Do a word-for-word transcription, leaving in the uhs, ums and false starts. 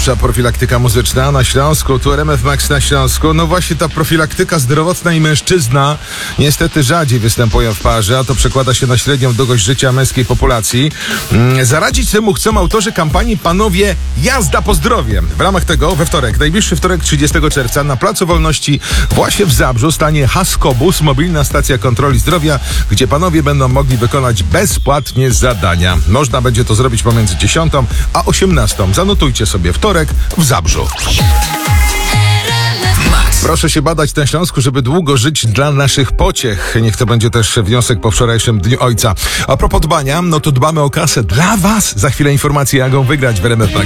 najlepsza profilaktyka muzyczna na Śląsku, tu R M F Max na Śląsku. No właśnie ta profilaktyka zdrowotna i mężczyzna niestety rzadziej występują w parze, a to przekłada się na średnią długość życia męskiej populacji. Mm, zaradzić temu chcą autorzy kampanii Panowie Jazda po zdrowie. W ramach tego we wtorek, najbliższy wtorek trzydziestego czerwca na Placu Wolności właśnie w Zabrzu stanie Haskobus, mobilna stacja kontroli zdrowia, gdzie panowie będą mogli wykonać bezpłatnie zadania. Można będzie to zrobić pomiędzy dziesiątą a osiemnastą. Zanotujcie sobie wtorek w Zabrzu. Proszę się badać na Śląsku, żeby długo żyć dla naszych pociech. Niech to będzie też wniosek po wczorajszym Dniu Ojca. A propos dbania, no to dbamy o kasę dla was. Za chwilę informacje, jak ją wygrać w R M F Max.